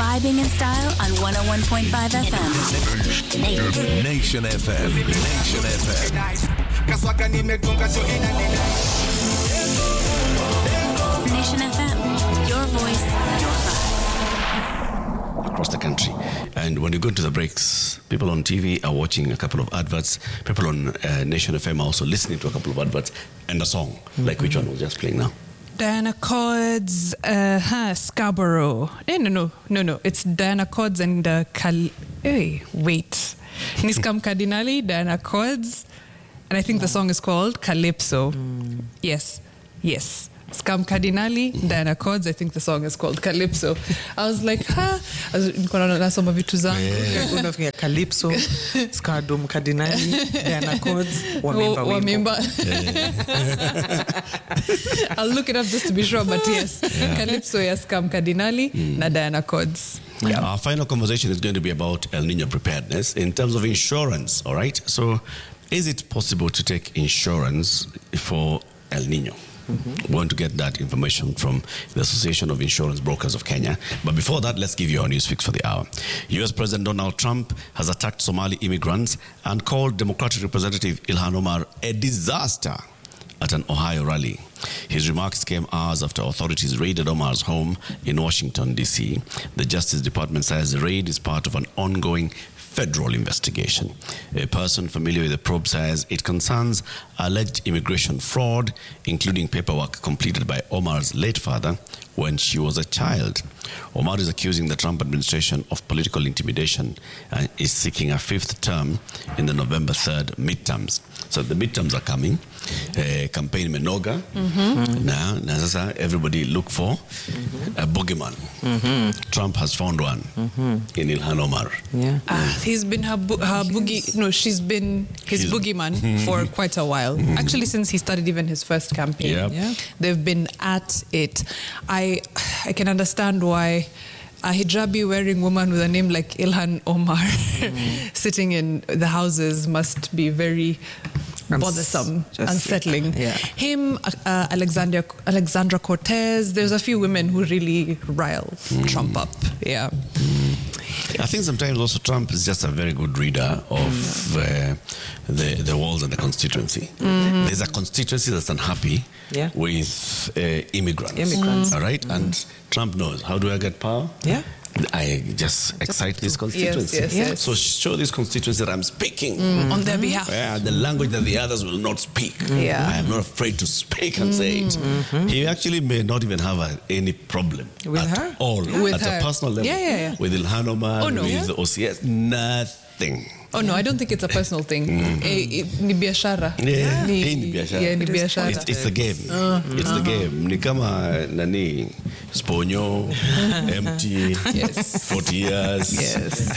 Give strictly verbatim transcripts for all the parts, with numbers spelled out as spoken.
Vibing in style on one oh one point five F M. Nation F M. Nation F M. Nation F M. Your voice, your vibe. Across the country. And when you go to the breaks, people on T V are watching a couple of adverts. People on uh, Nation F M are also listening to a couple of adverts and a song. Mm-hmm. Like which one was just playing now? Diana Cords, uh, huh, Scarborough. Eh, no, no, no, no. It's Diana Cords and uh, Cal... Hey, wait. Niskam Cardinali, Diana Cords. And I think the song is called Calypso. Mm. Yes, yes. Scam Cardinali, Diana Cords. I think the song is called Calypso. I was like, ha. Nilikuwa nasoma vitu zangu. Unafikia Calypso, Scardom Cardinali, Diana Cords, wamemba wimbo. I'll look it up just to be sure, but yes. Yeah. Calypso, yes, Scam Cardinali, mm. na Diana Cords. Yeah. Our final conversation is going to be about El Nino preparedness in terms of insurance, all right? So, is it possible to take insurance for El Nino? Mm-hmm. We want to get that information from the Association of Insurance Brokers of Kenya. But before that, let's give you our news fix for the hour. U S President Donald Trump has attacked Somali immigrants and called Democratic Representative Ilhan Omar a disaster at an Ohio rally. His remarks came hours after authorities raided Omar's home in Washington, D C. The Justice Department says the raid is part of an ongoing federal investigation. A person familiar with the probe says it concerns alleged immigration fraud, including paperwork completed by Omar's late father when she was a child. Omar is accusing the Trump administration of political intimidation and is seeking a fifth term in the November third midterms. So the midterms are coming. Uh, campaign Menoga. Mm-hmm. Now, now everybody look for mm-hmm. a boogeyman. Mm-hmm. Trump has found one mm-hmm. in Ilhan Omar. Yeah. Uh, he's been her, bo- her boogie. No, she's been his he's, boogeyman mm-hmm. for quite a while. Mm-hmm. Actually, since he started even his first campaign. Yep. Yeah. They've been at it. I, I can understand why a hijabi wearing woman with a name like Ilhan Omar mm-hmm. sitting in the houses must be very bothersome, Just, unsettling. Yeah. Him, uh, Alexandria, Alexandra Cortez, there's a few women who really rile mm. Trump up. Yeah. Mm. I think sometimes also Trump is just a very good reader of mm. uh, the, the walls and the constituency. Mm. There's a constituency that's unhappy yeah. with uh, immigrants. Immigrants. Mm. All right? Mm. And Trump knows, how do I get power? Yeah. I just excite this constituency. Yes, yes, yes. So show this constituency that I'm speaking. Mm. On their behalf. Yeah, the language that the others will not speak. Mm. Yeah. I am not afraid to speak and mm. say it. Mm-hmm. He actually may not even have a, any problem with at her? all. With at her. a personal level. Yeah, yeah, yeah. With Ilhan Omar, oh, no. with yeah. the O C S, nothing. Oh no, I don't think it's a personal thing. Mm-hmm. Eh, ni biashara. Yeah, ni, hey, ni biashara. Yeah, ni biashara. It's, it's the game. Uh, it's uh-huh. the game. Ni kama nani, Sponyo, empty, yes. forty years, yes.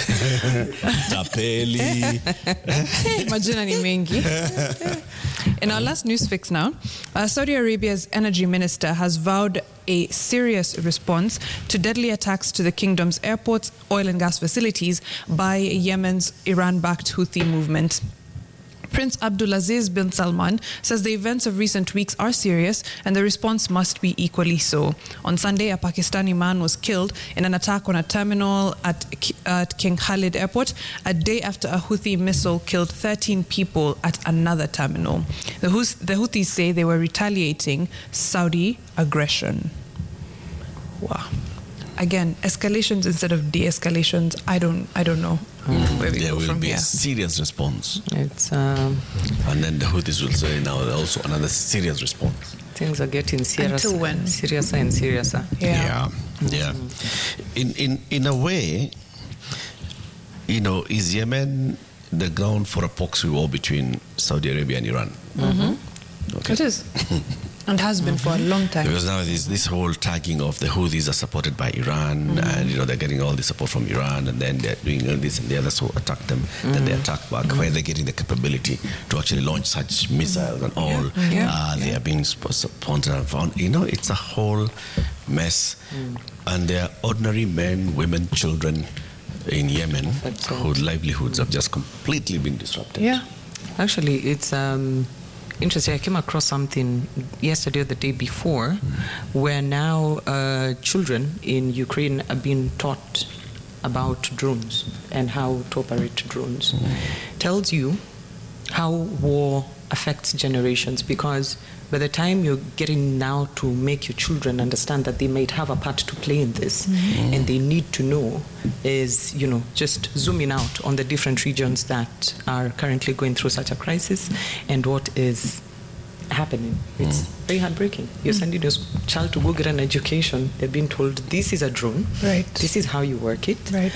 Tapeli. Majina ni mengi. In our last news fix now, uh, Saudi Arabia's energy minister has vowed a serious response to deadly attacks to the kingdom's airports, oil and gas facilities by Yemen's Iran-backed Houthi movement. Prince Abdulaziz bin Salman says the events of recent weeks are serious and the response must be equally so. On Sunday, a Pakistani man was killed in an attack on a terminal at, at King Khalid Airport, a day after a Houthi missile killed thirteen people at another terminal. The, Houth- the Houthis say they were retaliating Saudi aggression. Wow. Again, escalations instead of de-escalations. I don't, I don't know mm. where we there go will from be here. a serious response. It's um, and then the Houthis will say now also another serious response. Things are getting serious. Until when? Seriouser and seriouser. Yeah. Yeah. yeah. Mm. In in in a way, you know, is Yemen the ground for a proxy war between Saudi Arabia and Iran? Mm-hmm. Okay. It is. And has been for a long time. Because now this this whole tagging of the Houthis are supported by Iran, mm-hmm. and you know they're getting all the support from Iran, and then they're doing all this and the others who attack them, mm-hmm. then they attack back. Mm-hmm. Where they're getting the capability to actually launch such missiles and all, yeah. Yeah. Uh, they yeah. are being sponsored and found. You know, it's a whole mess, mm. and there are ordinary men, women, children in Yemen so. whose livelihoods have just completely been disrupted. Yeah, actually, it's. Um Interesting. I came across something yesterday or the day before mm. where now uh, children in Ukraine are being taught about drones and how to operate drones. Mm. Tells you how war affects generations, because by the time you're getting now to make your children understand that they might have a part to play in this, mm-hmm. and they need to know, is, you know, just zooming out on the different regions that are currently going through such a crisis and what is happening. It's mm. very heartbreaking. You're mm. sending your child to go get an education. They're being told, this is a drone. Right. This is how you work it. Right.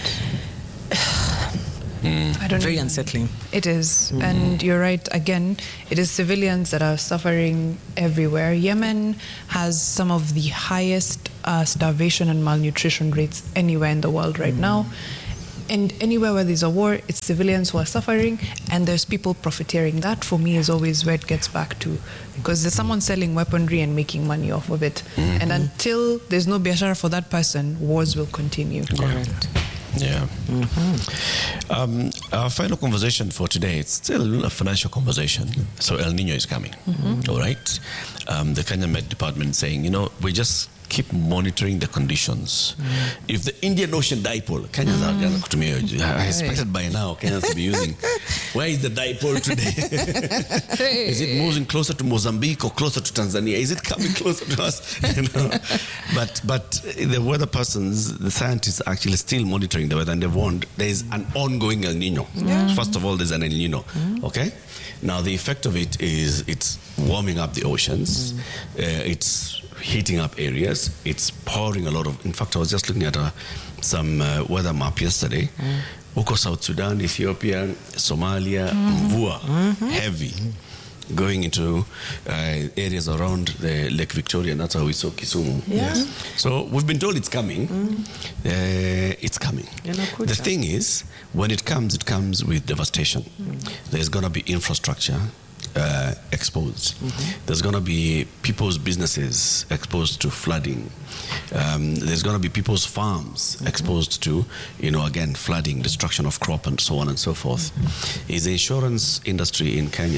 Mm. I don't Very know. unsettling. It is. Mm. And you're right. Again, it is civilians that are suffering everywhere. Yemen has some of the highest uh, starvation and malnutrition rates anywhere in the world right mm. now. And anywhere where there's a war, it's civilians who are suffering, and there's people profiteering. That, for me, is always where it gets back to, because there's someone selling weaponry and making money off of it. Mm-hmm. And until there's no biashara for that person, wars will continue. Correct. Yeah. Mm-hmm. Um, our final conversation for today, it's still a financial conversation. So El Nino is coming, mm-hmm. all right? Um, the Kenya Met Department saying, you know, we just keep monitoring the conditions. Mm. If the Indian Ocean dipole, Kenyans mm. are to me, I expected by now Kenyans to be using. Where is the dipole today? Hey. Is it moving closer to Mozambique or closer to Tanzania? Is it coming closer to us? You know? But but the weather persons, the scientists are actually still monitoring the weather, and they've warned there is an ongoing El Nino. Yeah. First of all, there's an El Nino. Mm. Okay. Now the effect of it is it's warming up the oceans. Mm. Uh, it's heating up areas. It's pouring a lot of. In fact, I was just looking at a, some uh, weather map yesterday. Mm. Uko South Sudan, Ethiopia, Somalia, mm. Mvua, mm-hmm. heavy, mm. going into uh, areas around the Lake Victoria. And that's how we saw Kisumu. Yeah. Yes. So we've been told it's coming. Mm. Uh, it's coming. The thing is, when it comes, it comes with devastation. Mm. There's going to be infrastructure Uh, exposed. Mm-hmm. There's going to be people's businesses exposed to flooding. Um, there's going to be people's farms mm-hmm. exposed to, you know, again, flooding, destruction of crop, and so on and so forth. Mm-hmm. Is the insurance industry in Kenya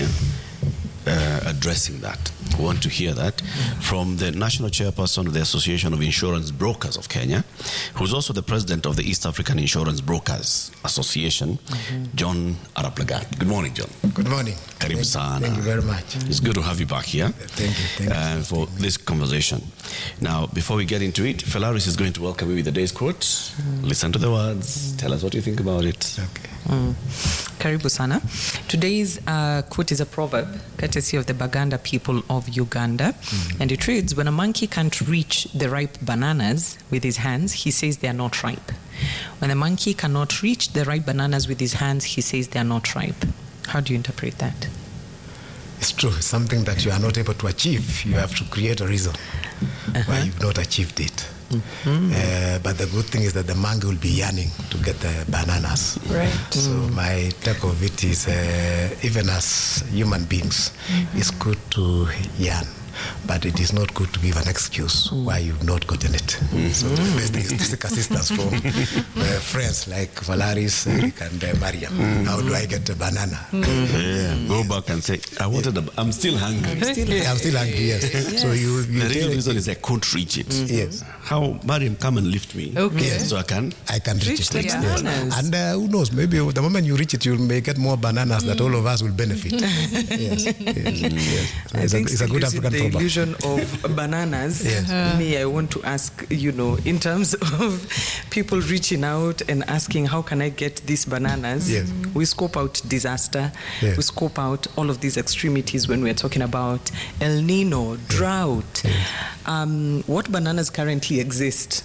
uh, addressing that? We want to hear that mm-hmm. from the national chairperson of the Association of Insurance Brokers of Kenya, who's also the president of the East African Insurance Brokers Association, mm-hmm. John Arap Lagat. Good morning, John. Good morning. Karibu sana. Thank you very much. It's good to have you back here. Thank you. Thank uh, you. for this conversation. Now, before we get into it, Felaris is going to welcome you with the day's quote. Mm. Listen to the words. Mm. Tell us what you think about it. Okay. Mm. Karibu sana. Today's uh, quote is a proverb, courtesy of the Baganda people of Uganda. Mm. And it reads, when a monkey can't reach the ripe bananas with his hands, he says they are not ripe. When a monkey cannot reach the ripe bananas with his hands, he says they are not ripe. How do you interpret that? It's true. It's something that you are not able to achieve. You have to create a reason uh-huh. why you've not achieved it. Mm-hmm. Uh, but the good thing is that the monkey will be yearning to get the bananas. Right. So mm. my take of it is, uh, even as human beings, mm-hmm. it's good to yearn. But it is not good to give an excuse mm. why you've not gotten it. Mm. So the best thing is to seek assistance from uh, friends like Valaris, Eric, and uh, Mariam. Mm. How do I get a banana? Mm. Yeah. Go back and say, I wanted yeah. a, I'm still hungry. I'm still, yeah, I'm still hungry, yes. yes. So you, you the real reason is I couldn't reach it. Mm-hmm. Yes. How, Mariam, come and lift me. Okay. Yes. So I can? I can reach, reach it. Yeah. Yes. And uh, who knows, maybe the moment you reach it, you may get more bananas mm. that all of us will benefit. yes. yes. yes. So I it's, think a, it's a good African the proverb. Illusion of bananas. Yes. Uh-huh. Me, I want to ask, you know, in terms of people reaching out and asking, how can I get these bananas? Yes. We scope out disaster. Yes. We scope out all of these extremities when we're talking about El Nino, drought. Yes. Um, what bananas currently exist?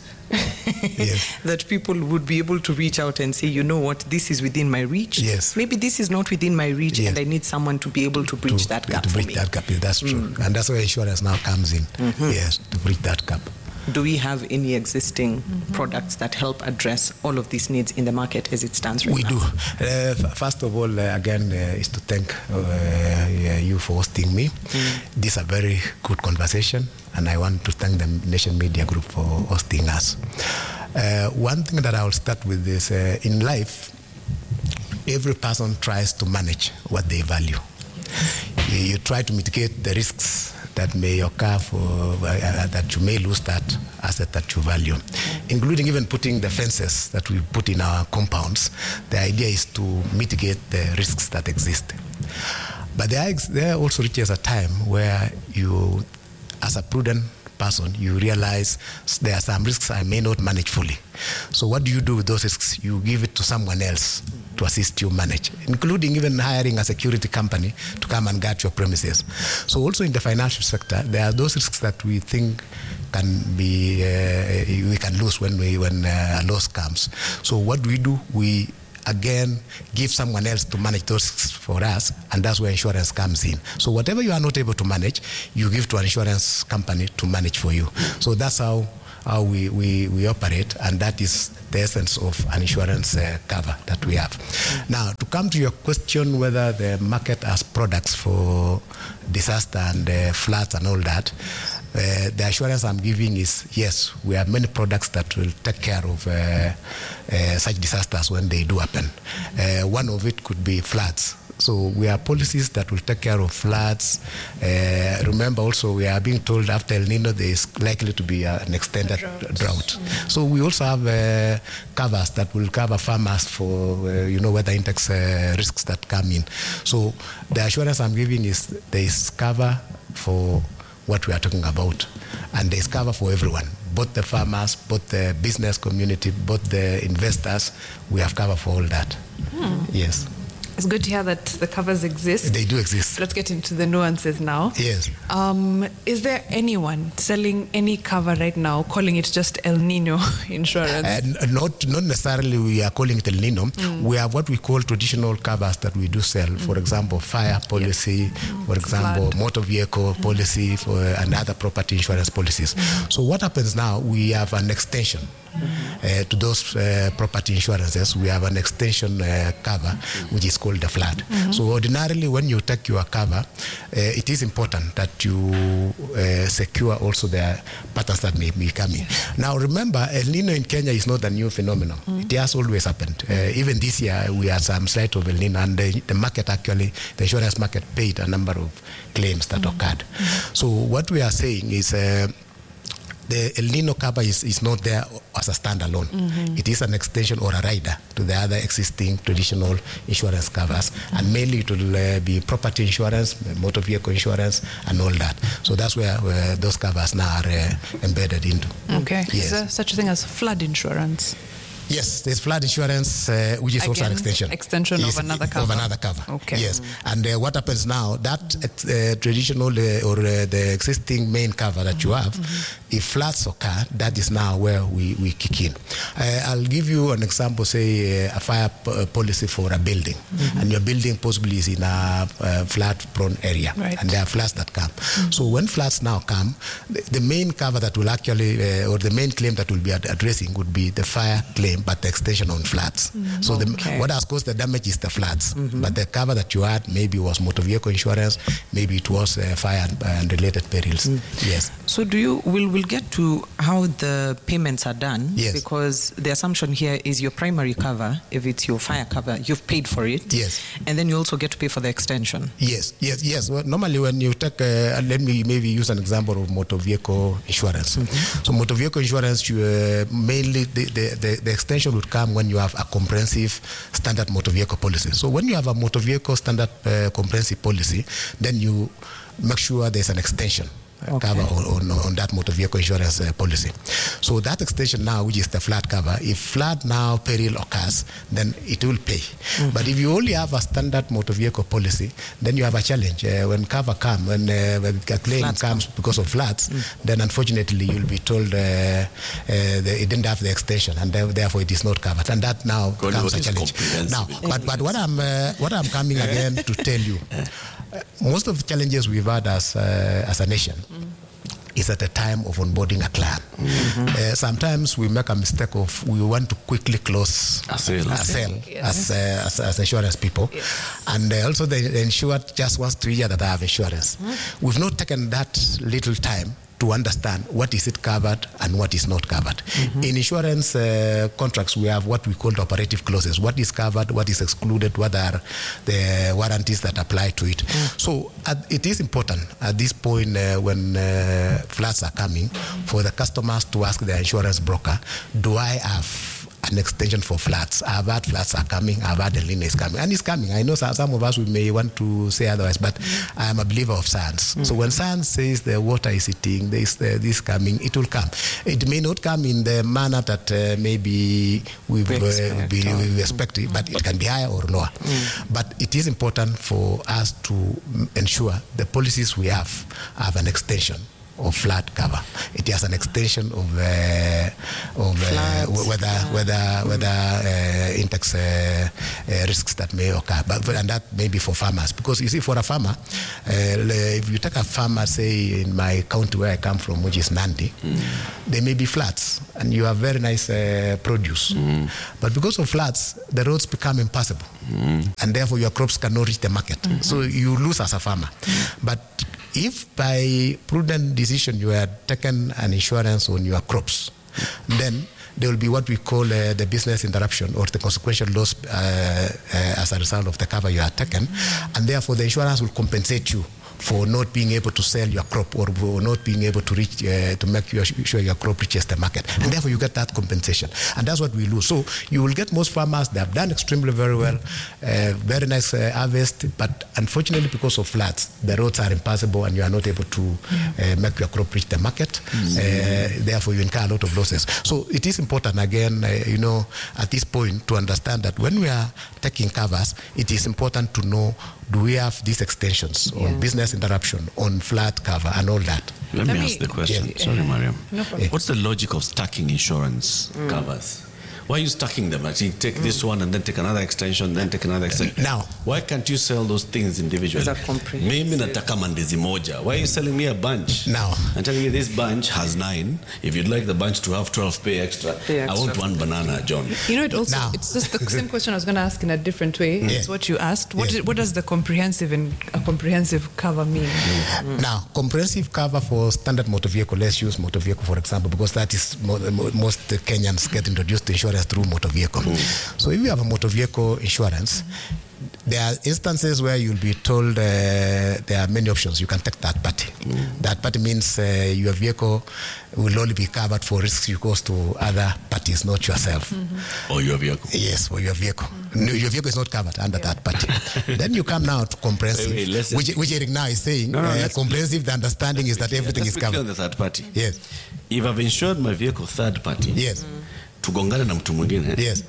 Yes. That people would be able to reach out and say, you know what, this is within my reach. Yes. Maybe this is not within my reach, yes. and I need someone to be able to bridge to, that gap to for bridge me. that gap, yes, that's true. Mm. And that's where insurance now comes in. Mm-hmm. Yes, to bridge that gap. Do we have any existing mm-hmm. products that help address all of these needs in the market as it stands right we now? We do. Uh, f- first of all, uh, again, uh, is to thank uh, you for hosting me. Mm. This is a very good conversation, and I want to thank the Nation Media Group for hosting us. Uh, one thing that I will start with is, uh, in life, every person tries to manage what they value. You, you try to mitigate the risks that may occur for uh, that you may lose that asset that you value, including even putting the fences that we put in our compounds. The idea is to mitigate the risks that exist. But there, there also reaches a time where you, as a prudent person, you realize there are some risks I may not manage fully. So what do you do with those risks? You give it to someone else to assist you manage, including even hiring a security company to come and guard your premises. So also in the financial sector, there are those risks that we think can be, uh, we can lose when, we, when uh, a loss comes. So what do we do? We again give someone else to manage those risks for us, and that's where insurance comes in. So whatever you are not able to manage, you give to an insurance company to manage for you. So that's how how we, we, we operate, and that is the essence of an insurance uh, cover that we have. Now, to come to your question whether the market has products for disaster and uh, floods and all that, Uh, the assurance I'm giving is, yes, we have many products that will take care of uh, uh, such disasters when they do happen. Uh, one of it could be floods. So we have policies that will take care of floods. Uh, remember also, we are being told after El Nino there is likely to be uh, an extended drought. drought. Mm-hmm. So we also have uh, covers that will cover farmers for, uh, you know, weather index uh, risks that come in. So the assurance I'm giving is there is cover for what we are talking about, and there is cover for everyone, both the farmers, both the business community, both the investors. We have cover for all that. Hmm. Yes. It's good to hear that the covers exist. They do exist. Let's get into the nuances now. Yes. Um, is there anyone selling any cover right now, calling it just El Nino insurance? Uh, not, not necessarily we are calling it El Nino. Mm. We have what we call traditional covers that we do sell. Mm. For example, fire policy, yep. mm. for example, Flood. motor vehicle mm. policy, for, uh, and other property insurance policies. Mm. So what happens now, we have an extension. Mm-hmm. Uh, to those uh, property insurances, we have an extension uh, cover, mm-hmm. which is called the flood. Mm-hmm. So ordinarily, when you take your cover, uh, it is important that you uh, secure also the patterns that may be coming. Yes. Now, remember, El Nino in Kenya is not a new phenomenon. Mm-hmm. It has always happened. Uh, even this year, we had some slight of El Nino, and the, the market actually, the insurance market paid a number of claims that mm-hmm. occurred. Mm-hmm. So what we are saying is, uh, the El Nino cover is, is not there as a standalone. Mm-hmm. It is an extension or a rider to the other existing traditional insurance covers. Mm-hmm. And mainly it will uh, be property insurance, motor vehicle insurance, and all that. So that's where, where those covers now are uh, embedded into. Okay. Yes. Is there such a thing as flood insurance? Yes, there's flood insurance, uh, which is Again, also an extension. Extension yes, of another cover. Of another cover. Okay. Yes, and uh, what happens now? That uh, traditional uh, or uh, the existing main cover that mm-hmm. you have, mm-hmm. if floods occur, that is now where we, we kick in. Uh, I'll give you an example. Say uh, a fire p- policy for a building, mm-hmm. and your building possibly is in a uh, flood-prone area, right. and there are floods that come. Mm-hmm. So when floods now come, the, the main cover that will actually, uh, or the main claim that will be ad- addressing would be the fire claim, but the extension on floods. Mm-hmm. So the, okay. what has caused the damage is the floods. Mm-hmm. But the cover that you had maybe was motor vehicle insurance, maybe it was uh, fire and, and related perils. Mm. Yes. So do you, we'll, we'll get to how the payments are done. Yes. Because the assumption here is your primary cover, if it's your fire cover, you've paid for it. Yes. And then you also get to pay for the extension. Yes, yes, yes. Well, normally when you take, uh, let me maybe use an example of motor vehicle insurance. Mm-hmm. So motor vehicle insurance, you, uh, mainly the, the, the, the extension would come when you have a comprehensive standard motor vehicle policy. So when you have a motor vehicle standard uh, comprehensive policy, then you make sure there's an extension. Okay. Cover on, on, on that motor vehicle insurance uh, policy. So that extension now, which is the flood cover, if flood now peril occurs, then it will pay. Mm-hmm. But if you only have a standard motor vehicle policy, then you have a challenge. Uh, when cover comes, when, uh, when a claim floods comes come. because of floods, mm-hmm. then unfortunately you'll be told uh, uh, that it didn't have the extension, and therefore it is not covered. And that now God, becomes a challenge. Now, but, but what I'm uh, what I'm coming again to tell you, uh, most of the challenges we've had as uh, as a nation mm. is at the time of onboarding a client. Mm-hmm. Uh, sometimes we make a mistake of we want to quickly close a sale, a sale yes. as, uh, as as insurance people, yes. and uh, also the insured just wants to hear that I have insurance. Mm. We've not taken that little time to understand what is it covered and what is not covered. Mm-hmm. In insurance uh, contracts, we have what we call the operative clauses. What is covered, what is excluded, what are the warranties that apply to it. Mm. So uh, it is important at this point uh, when uh, floods are coming for the customers to ask their insurance broker, do I have an extension for floods? I've heard floods are coming, I've heard El Nino is coming, and it's coming. I know some of us we may want to say otherwise, but mm. I am a believer of science. Mm. So when science says the water is hitting, this uh, this coming, it will come. It may not come in the manner that uh, maybe we've, we expect, uh, we, we expect it, but it can be higher or lower. Mm. But it is important for us to ensure the policies we have have an extension of flood cover. It has an extension of uh, of uh, whether yeah. whether whether uh, index uh, uh, risks that may occur, but and that may be for farmers, because you see, for a farmer, uh, if you take a farmer, say in my county where I come from, which is Nandi, mm. there may be floods, and you have very nice uh, produce, mm. but because of floods, the roads become impassable, mm. and therefore your crops cannot reach the market. Mm-hmm. So you lose as a farmer, mm. but if by prudent decision you had taken an insurance on your crops, then there will be what we call uh, the business interruption or the consequential loss uh, uh, as a result of the cover you had taken, and therefore the insurance will compensate you for not being able to sell your crop or for not being able to reach uh, to make sure your crop reaches the market, and therefore you get that compensation, and that's what we lose. So you will get most farmers, they have done extremely very well, uh, very nice uh, harvest, but unfortunately because of floods, the roads are impassable and you are not able to uh, make your crop reach the market. Mm-hmm. Uh, therefore you incur a lot of losses. So it is important again, uh, you know, at this point to understand that when we are taking covers, it is important to know, do we have these extensions yeah. on business interruption, on flood cover, and all that? Let, Let me ask the question. Yeah. Sorry, Mariam. No problem. What's the logic of stacking insurance mm. covers? Why are you stacking them? Like, you take mm. this one and then take another extension, then take another extension. Now, why can't you sell those things individually? Mimi nataka mandizi moja. Why are you selling me a bunch? Now, I'm telling you, this bunch has nine. If you'd like the bunch to have twelve, pay extra. Pay extra. I want one banana, John. You know, it also, now. it's just the same question I was going to ask in a different way. Yeah. It's what you asked. What, yeah. is, what does the comprehensive and a comprehensive cover mean? Mm. Now, comprehensive cover for standard motor vehicle, let's use motor vehicle for example, because that is mo- most Kenyans get introduced to insurance through motor vehicle. Mm. So if you have a motor vehicle insurance, mm-hmm. there are instances where you'll be told uh, there are many options. You can take third party. Mm. Third party means uh, your vehicle will only be covered for risks you cause to other parties, not yourself. Mm-hmm. Or your vehicle. Yes, or your vehicle. Mm-hmm. No, your vehicle is not covered under yeah. third party. Then you come now to comprehensive, wait, wait, which, which Eric now is saying, no, no, uh, comprehensive, the understanding is that everything let's is covered. On the third party. Yes. If I've insured my vehicle third party, yes. Mm. tugongane na mtu mwingine, yes,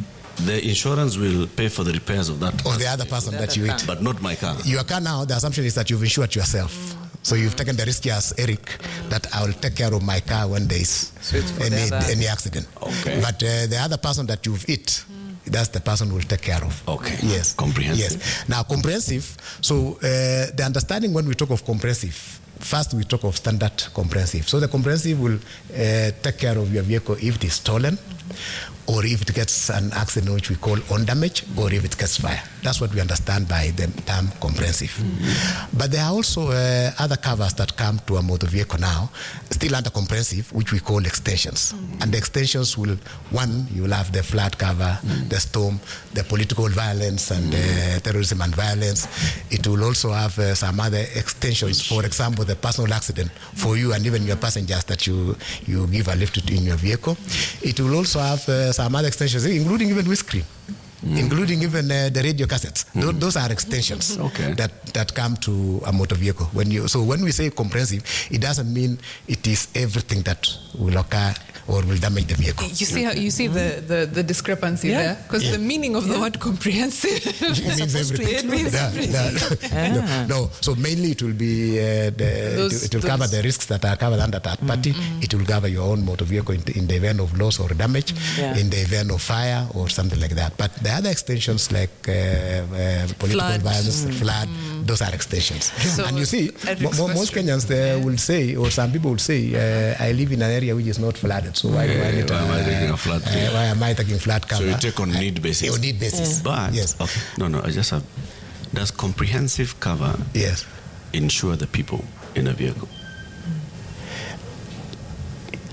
the insurance will pay for the repairs of that or the other person that you hit, but not my car. Your car now, the assumption is that you've insured yourself. Mm. So you've taken the risk as Eric mm. that I will take care of my car when there is so any, any accident. Okay. But uh, the other person that you've hit, mm. that's the person who will take care of. Okay. Yes. Comprehensive. Yes. Now comprehensive. So uh, the understanding when we talk of comprehensive, first we talk of standard comprehensive. So the comprehensive will uh, take care of your vehicle if it is stolen, mm-hmm. or if it gets an accident which we call on damage, or if it gets fire. That's what we understand by the term comprehensive. Mm-hmm. But there are also uh, other covers that come to a motor vehicle now, still under comprehensive, which we call extensions. Mm-hmm. And the extensions will, one, you will have the flood cover, mm-hmm. the storm, the political violence and mm-hmm. uh, terrorism and violence. It will also have uh, some other extensions, for example, the personal accident for you and even your passengers that you, you give a lift to in your vehicle. It will also have uh, some other extensions, including even windscreen. Mm. Including even uh, the radio cassettes. Mm. Th- those are extensions okay. that, that come to a motor vehicle. When you, so when we say comprehensive, it doesn't mean it is everything that will occur or will damage the vehicle. You see how you see the, the, the discrepancy yeah. there? Because yeah. the meaning of yeah. the word comprehensive it means everything. It means no, everything. No, no, no, so mainly it will be uh, the, those, it will those. cover the risks that are covered under third party. Mm-hmm. It will cover your own motor vehicle in, in the event of loss or damage, yeah. in the event of fire or something like that. But the other extensions like uh, uh, political flood. violence, mm. flood, mm. those are extensions. So and you see, mo- most Kenyans they yeah. will say, or some people will say, uh, I live in an area which is not flooded, so why yeah, do I need why, uh, am I taking a flood uh, why am I taking flood cover? So you take on need basis. On need basis. Yeah. But yes. Okay. No, no. I just have. Does comprehensive cover yes. insure the people in a vehicle?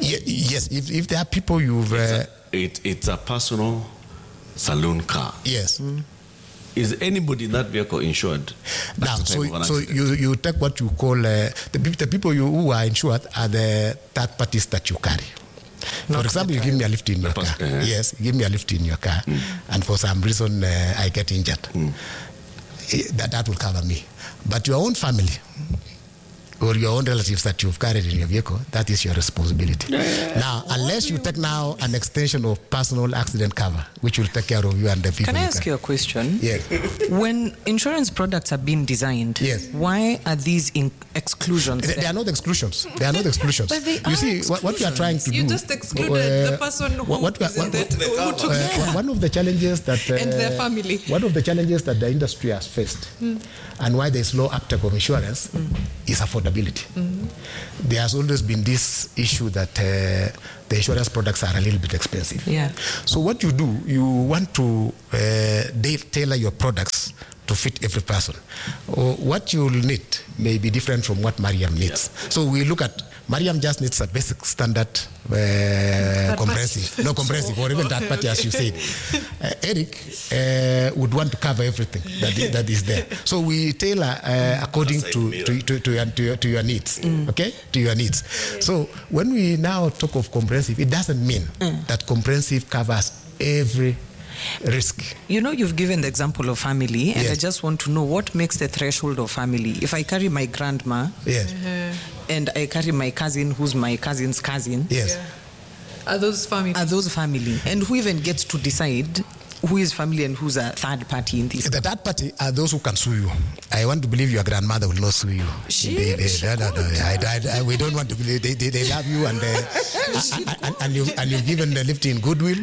Ye- yes, if, if there are people you've... Uh, It, it's a personal saloon car. yes. Is anybody in that vehicle insured? Now, at the time so, of an so accident? you, you take what you call... Uh, the, peop- the people you, who are insured are the third parties that you carry. For example, you give me a lift in your car. pers- uh-huh. Yes, you give me a lift in your car, and for some reason uh, I get injured. Eh, That, that will cover me. But your own family or your own relatives that you've carried in your vehicle, that is your responsibility. Now, unless you take now an extension of personal accident cover, which will take care of you and the people Can I you ask carry. you a question? Yes. When insurance products are being designed, Yes. why are these in exclusions? They, they there? are not exclusions. They are not exclusions. But they you are see, what, what we are trying to You do... just excluded uh, the person who what, what, we are- is in what, the- what- who took uh, care. one of the challenges that... Uh, And their family. One of the challenges that the industry has faced and why there is low uptake of insurance is affordability. There has always been this issue that uh, the insurance products are a little bit expensive. Yeah. So what you do, you want to uh, de- tailor your products to fit every person. Or what you need may be different from what Mariam needs. So we look at, Mariam just needs a basic standard uh, comprehensive, no comprehensive, or even that party as you said. Uh, Eric uh, would want to cover everything that is, that is there. So we tailor uh, according to, to, to, to, your, to, your, to your needs, okay? To your needs. So when we now talk of comprehensive, it doesn't mean that comprehensive covers every risk. You know, you've given the example of family, and Yes. I just want to know what makes the threshold of family. If I carry my grandma Yes. and I carry my cousin who's my cousin's cousin, Yes. Are those family? are those family? And who even gets to decide who is family and who's a third party in this? The third party are those who can sue you. I want to believe your grandmother will not sue you. She- They- they- she no, no, no, I, I, I, we don't want to believe. They, they, they love you and, uh, and, and, you, and you've given the lift in goodwill.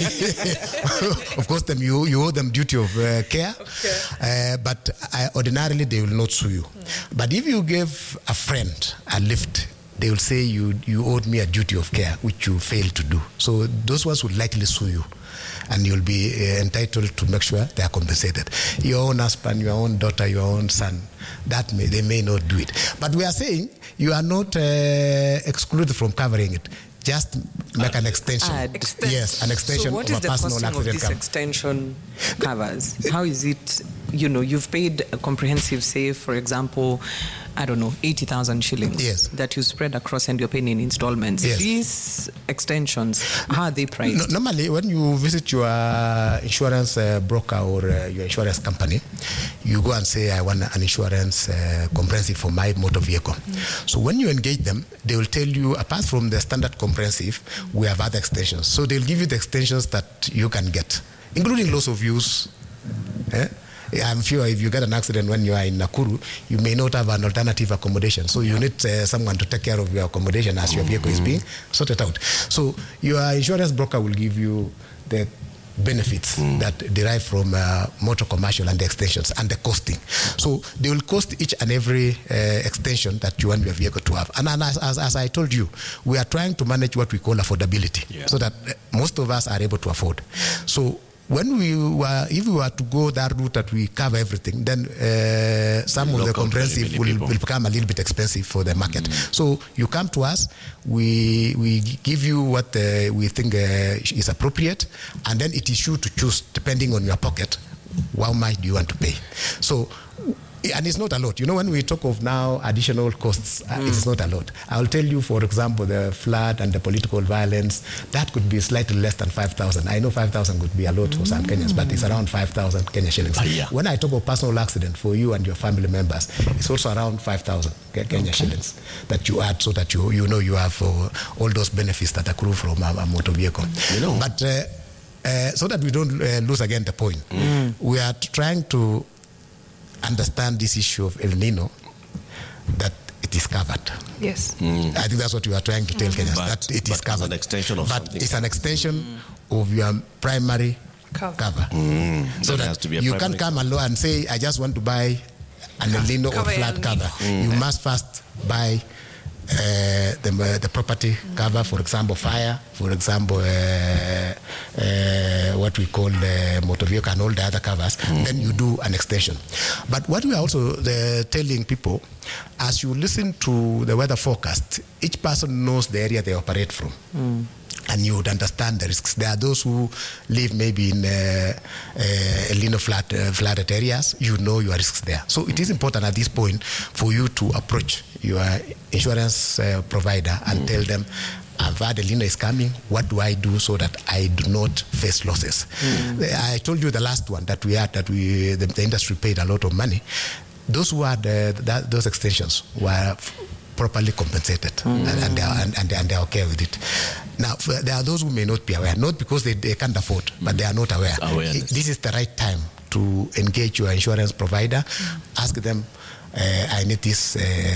Of course, them, you, you owe them duty of uh, care. Uh, but uh, ordinarily, they will not sue you. But if you give a friend a lift, they will say you, you owed me a duty of care, which you failed to do. So those ones would likely sue you. And you'll be uh, entitled to make sure they are compensated. Your own husband, your own daughter, your own son, that may, they may not do it. But we are saying you are not uh, excluded from covering it. Just make an extension. Add. Extend. Yes, an extension So what of is a the personal costing of accident this cover. extension covers? How is it, you know, you've paid a comprehensive, say, for example, I don't know, eighty thousand shillings Yes. that you spread across and you're paying in installments. Yes. These extensions, how are they priced? No, normally, when you visit your insurance uh, broker or uh, your insurance company, you go and say, I want an insurance uh, comprehensive for my motor vehicle. So when you engage them, they will tell you, apart from the standard comprehensive, we have other extensions. So they'll give you the extensions that you can get, including loss of use. Eh? I'm sure if you get an accident when you are in Nakuru, you may not have an alternative accommodation. So you need uh, someone to take care of your accommodation as your vehicle is being sorted out. So your insurance broker will give you the benefits that derive from uh, motor commercial and the extensions and the costing. So they will cost each and every uh, extension that you want your vehicle to have. And, and as, as, as I told you, we are trying to manage what we call affordability, Yeah. so that uh, most of us are able to afford. So when we were, if we were to go that route that we cover everything, then uh, some of the Local comprehensive many will, people. will become a little bit expensive for the market. So you come to us, we we give you what uh, we think uh, is appropriate, and then it is you to choose, depending on your pocket, how much do you want to pay. So, and it's not a lot. You know, when we talk of now additional costs, uh, it's not a lot. I'll tell you, for example, the flood and the political violence, that could be slightly less than five thousand. I know five thousand could be a lot for some Kenyans, but it's around five thousand Kenya shillings. Ah, yeah. When I talk of personal accident for you and your family members, it's also around five thousand Kenya shillings that you add, so that you you know you have uh, all those benefits that accrue from a, a motor vehicle. You know. But uh, uh, so that we don't uh, lose again the point, we are trying to understand this issue of El Nino, that it is covered. Yes. I think that's what we are trying to tell Kenyans, But- that it is but as covered. an extension of but something it's an extension of your primary Cover. cover. So That that has to be a you primary can't come along and say, I just want to buy an El Nino or Cover flat El cover. Nino. You must first buy uh, the, the property cover, for example, fire, for example, uh, uh, what we call the motor vehicle and all the other covers, mm. then you do an extension. But what we are also uh, telling people, as you listen to the weather forecast, each person knows the area they operate from. Mm. And you would understand the risks. There are those who live maybe in uh, uh, El Nino flood, uh, flooded areas. You know your risks there. So it is important at this point for you to approach your insurance uh, provider and mm. tell them, I've heard El Nino is coming. What do I do so that I do not face losses? Mm. I told you the last one that we had, that we the, the industry paid a lot of money. Those who had uh, that, those extensions were properly compensated, mm. and, and, they are, and, and, they, and they are okay with it. Now, there are those who may not be aware, not because they, they can't afford, mm. but they are not aware. Awareness. This is the right time to engage your insurance provider, mm. ask them, uh, I need this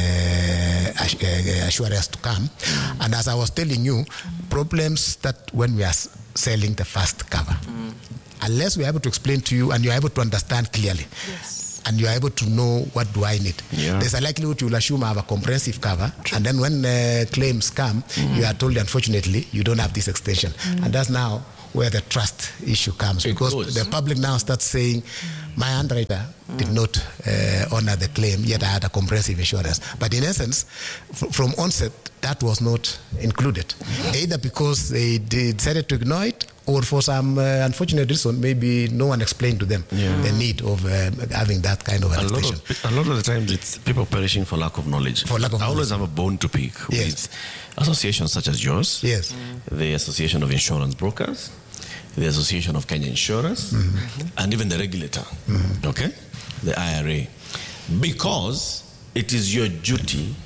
uh, assurance to come. Mm. And as I was telling you, mm. problems start when we are selling the first cover. Mm. Unless we are able to explain to you and you are able to understand clearly. Yes. And you are able to know what do I need. Yeah. There's a likelihood you will assume I have a comprehensive cover, True. And then when uh, claims come, mm. you are told, unfortunately, you don't have this extension. Mm. And that's now where the trust issue comes. It because goes. The public now starts saying, my underwriter mm. did not uh, honor the claim, yet I had a comprehensive insurance. But in essence, f- from onset, that was not included. Mm. Either because they decided to ignore it, or for some uh, unfortunate reason, maybe no one explained to them yeah. the need of uh, having that kind of an a extension. Lot of, a lot of the times, it's people perishing for lack of knowledge. For lack of I knowledge. always have a bone to pick yes. with associations such as yours, yes, mm. the Association of Insurance Brokers, the Association of Kenya Insurers, mm-hmm. and even the regulator, mm-hmm. okay, the I R A, because it is your duty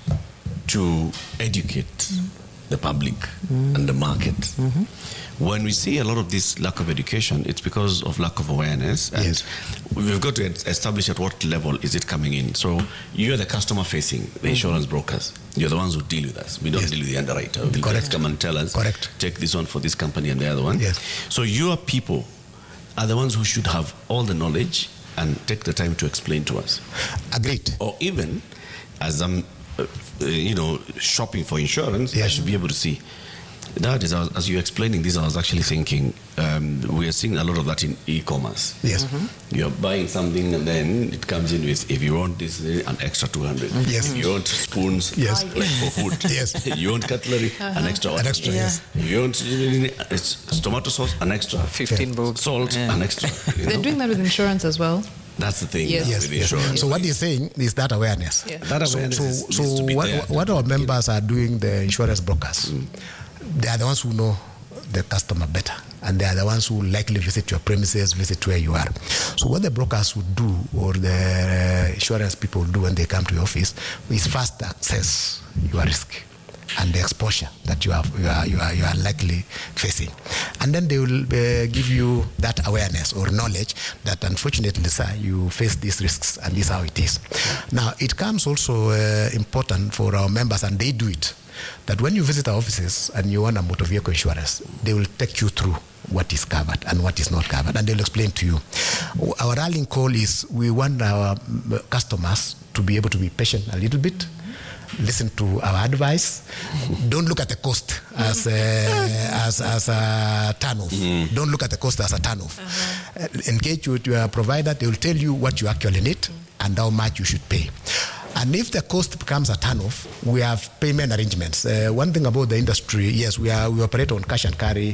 to educate mm. the public mm. and the market. Mm-hmm. When we see a lot of this lack of education, it's because of lack of awareness, and yes. we've got to establish at what level is it coming in. So you're the customer facing, the mm-hmm. insurance brokers. You're the ones who deal with us. We don't yes. deal with the underwriter. We Correct. Come and tell us, Correct. Take this one for this company and the other one. Yes. So your people are the ones who should have all the knowledge and take the time to explain to us. Agreed. Or even, as I'm, uh, you know, shopping for insurance, yes. I should be able to see. That is, as you're explaining this, I was actually thinking, um, we are seeing a lot of that in e-commerce. Yes. Mm-hmm. You're buying something and then it comes in with, if you want this, an extra two hundred. Yes. If you want spoons, yes. like for food. Yes. You want cutlery, uh-huh. an extra. An extra, yeah. yes. If you want it's tomato sauce, an extra. fifteen bucks. Salt, yeah. an extra. They're know? doing that with insurance as well. That's the thing. Yes. Yes, with yes. insurance. So what you're saying is that awareness. Yeah. That awareness so, is, so, so what, there. what our members are doing, the insurance brokers, mm. they are the ones who know the customer better, and they are the ones who likely visit your premises, visit where you are. So what the brokers would do, or the insurance people do when they come to your office, is first assess your risk and the exposure that you are you are you are, you are likely facing, and then they will uh, give you that awareness or knowledge that unfortunately, sir, you face these risks and this is how it is. Now it comes also uh, important for our members, and they do it, that when you visit our offices and you want a motor vehicle insurance, they will take you through what is covered and what is not covered, and they'll explain to you. Our rallying call is, we want our customers to be able to be patient a little bit, listen to our advice, don't look at the cost as a, as, as a turn-off. Mm. Don't look at the cost as a turn-off. Uh-huh. Engage with your provider, they will tell you what you actually need mm. and how much you should pay. And if the cost becomes a turn-off, we have payment arrangements. Uh, one thing about the industry, yes, we are we operate on cash and carry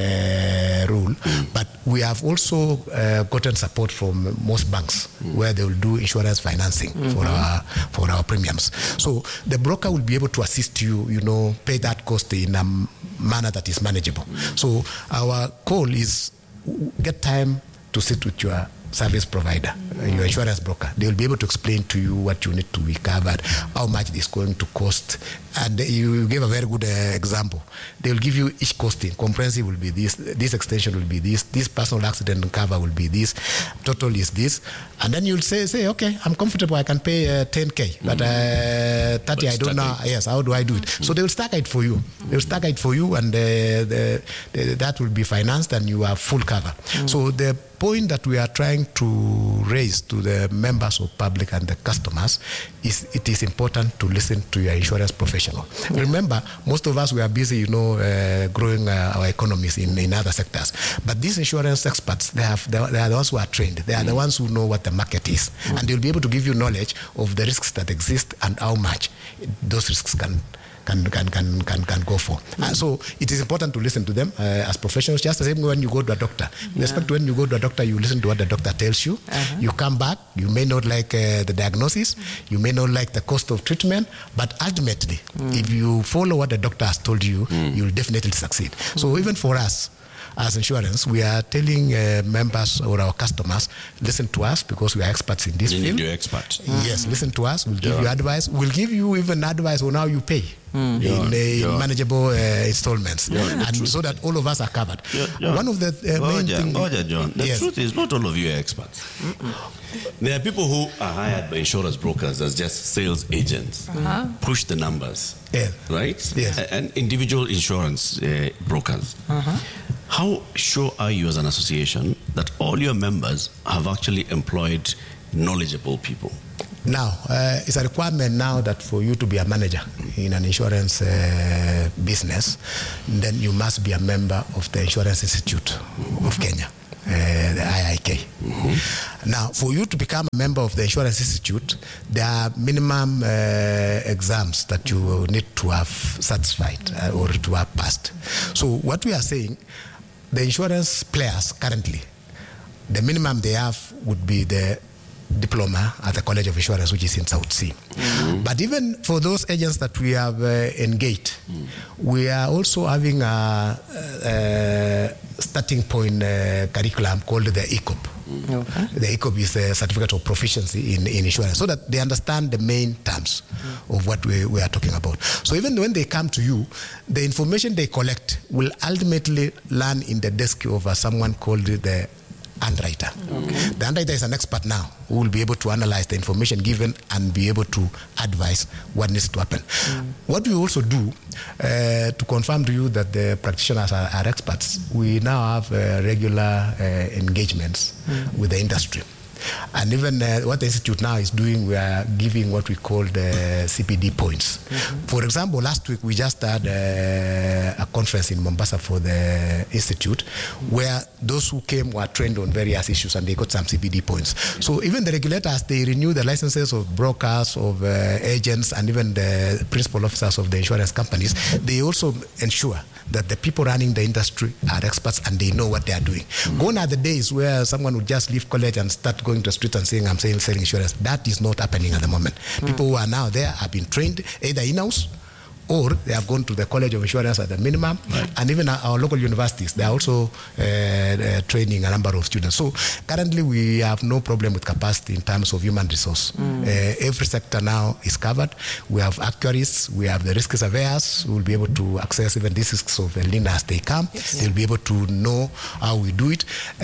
uh, rule, mm. but we have also uh, gotten support from most banks mm. where they will do insurance financing mm-hmm. for our for our premiums. So the broker will be able to assist you, you know, pay that cost in a manner that is manageable. Mm. So our call is, get time to sit with your service provider, mm-hmm. your insurance broker. They will be able to explain to you what you need to be covered, how much it is going to cost. And you gave a very good uh, example. They will give you each costing. Comprehensive will be this, this extension will be this, this personal accident cover will be this, total is this. And then you'll say, say okay, I'm comfortable, I can pay uh, ten K, mm-hmm. but uh, thirty, but I don't know. It. Yes, how do I do it? Mm-hmm. So they will stack it for you. Mm-hmm. They will stack it for you, and uh, the, the, that will be financed, and you have full cover. Mm-hmm. So the point that we are trying to raise to the members of public and the customers is it is important to listen to your insurance professional. Yeah. Remember, most of us, we are busy, you know, uh, growing uh, our economies in, in other sectors. But these insurance experts, they, have, they, they are the ones who are trained. They are mm. the ones who know what the market is. Mm. And they'll be able to give you knowledge of the risks that exist and how much those risks can Can, can, can, can, can go for. Mm-hmm. Uh, so it is important to listen to them uh, as professionals, just the same way when you go to a doctor. In yeah. respect to when you go to a doctor, you listen to what the doctor tells you. Uh-huh. You come back, you may not like uh, the diagnosis, mm-hmm. you may not like the cost of treatment, but ultimately, mm. if you follow what the doctor has told you, mm. you'll definitely succeed. Mm. So even for us, as insurance, we are telling uh, members or our customers, listen to us because we are experts in this you field. Need your expert. Yes, listen to us. We'll give yeah. you advice. We'll give you even advice on how you pay mm. in yeah. uh, yeah. manageable uh, installments, yeah. and so that all of us are covered. Yeah. Yeah. One of the uh, oh, main yeah. things. Oh, yeah, John. The yes. truth is, not all of you are experts. Mm-mm. There are people who are hired by insurance brokers as just sales agents, uh-huh. push the numbers, yeah. right? Yes. And individual insurance uh, brokers. Uh-huh. How sure are you as an association that all your members have actually employed knowledgeable people? Now, uh, it's a requirement now that for you to be a manager in an insurance uh, business, then you must be a member of the Insurance Institute mm-hmm. of Kenya. Uh, the I I K. Mm-hmm. Now, for you to become a member of the Insurance Institute, there are minimum uh, exams that you need to have satisfied uh, or to have passed. So what we are saying, the insurance players currently, the minimum they have would be the diploma at the College of Insurance, which is in South Sea. Mm-hmm. But even for those agents that we have uh, engaged, mm. we are also having a, a starting point uh, curriculum called the E C O P. Mm. Okay. The E C O P is a certificate of proficiency in, in insurance, so that they understand the main terms mm. of what we, we are talking about. So even when they come to you, the information they collect will ultimately land in the desk of uh, someone called the underwriter. Okay. The underwriter is an expert now who will be able to analyze the information given and be able to advise what needs to happen. Mm. What we also do uh, to confirm to you that the practitioners are, are experts, we now have uh, regular uh, engagements mm. with the industry. And even uh, what the Institute now is doing, we are giving what we call the C P D points. Mm-hmm. For example, last week we just had uh, a conference in Mombasa for the Institute where those who came were trained on various issues and they got some C P D points. So even the regulators, they renew the licenses of brokers, of uh, agents, and even the principal officers of the insurance companies. They also ensure that the people running the industry are experts and they know what they are doing. Mm-hmm. Gone are the days where someone would just leave college and start going to the street and saying, I'm selling, selling insurance. That is not happening at the moment. Mm-hmm. People who are now there have been trained either in-house or they have gone to the College of Insurance at the minimum, right. And even our, our local universities, they are also uh, uh, training a number of students. So currently we have no problem with capacity in terms of human resource. Mm. Uh, every sector now is covered. We have actuaries, we have the risk surveyors who will be able to access even these risks of El Nino as they come. Yes. They'll be able to know how we do it.